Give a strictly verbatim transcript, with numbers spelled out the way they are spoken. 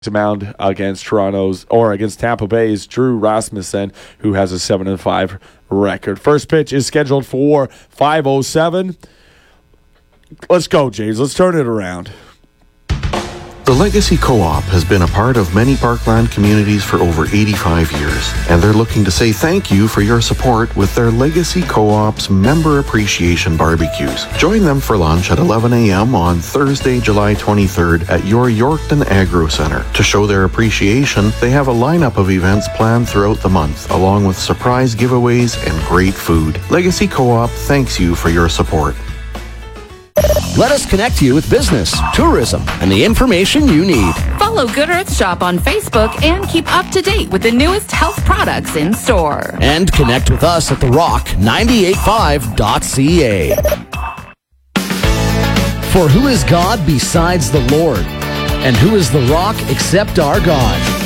mound against Toronto's or against Tampa Bay's Drew Rasmussen, who has a seven and five record. First pitch is scheduled for five oh seven. Let's go, James. Let's turn it around. The Legacy Co-op has been a part of many Parkland communities for over eighty-five years, and they're looking to say thank you for your support with their Legacy Co-op's Member Appreciation Barbecues. Join them for lunch at eleven a.m. on Thursday, July twenty-third at your Yorkton Agro Center. To show their appreciation, they have a lineup of events planned throughout the month, along with surprise giveaways and great food. Legacy Co-op thanks you for your support. Let us connect you with business, tourism, and the information you need. Follow Good Earth Shop on Facebook and keep up to date with the newest health products in store. And connect with us at the rock nine eighty-five dot c a. For who is God besides the Lord? And who is the rock except our God?